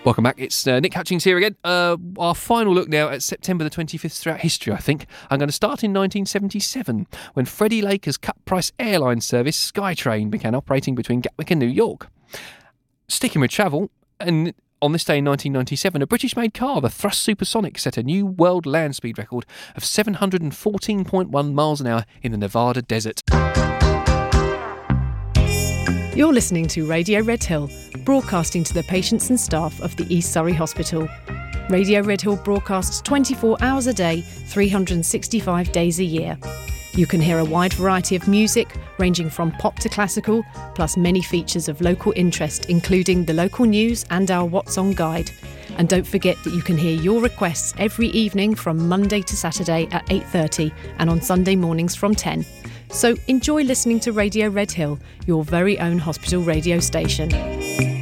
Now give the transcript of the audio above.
Welcome back. It's Nick Hutchings here again. Our final look now at September the 25th throughout history, I think. I'm going to start in 1977, when Freddie Laker's cut-price airline service SkyTrain began operating between Gatwick and New York. Sticking with travel, and on this day in 1997, a British-made car, the Thrust Supersonic, set a new world land speed record of 714.1 miles an hour in the Nevada desert. You're listening to Radio Red Hill, broadcasting to the patients and staff of the East Surrey Hospital. Radio Red Hill broadcasts 24 hours a day, 365 days a year. You can hear a wide variety of music, ranging from pop to classical, plus many features of local interest, including the local news and our What's On guide. And don't forget that you can hear your requests every evening from Monday to Saturday at 8:30 and on Sunday mornings from 10. So enjoy listening to Radio Red Hill, your very own hospital radio station.